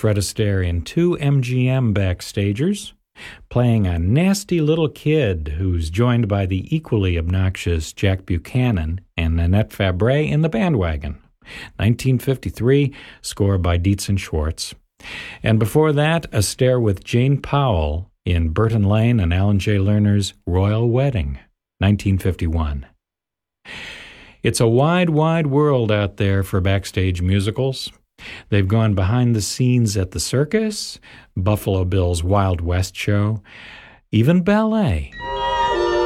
Fred Astaire in two MGM backstagers, playing a nasty little kid who's joined by the equally obnoxious Jack Buchanan and Nanette Fabre in The Bandwagon. 1953, score by Dietz and Schwartz. And before that, Astaire with Jane Powell in Burton Lane and Alan J. Lerner's Royal Wedding, 1951. It's a wide, wide world out there for backstage musicals. They've gone behind the scenes at the circus, Buffalo Bill's Wild West show, even ballet.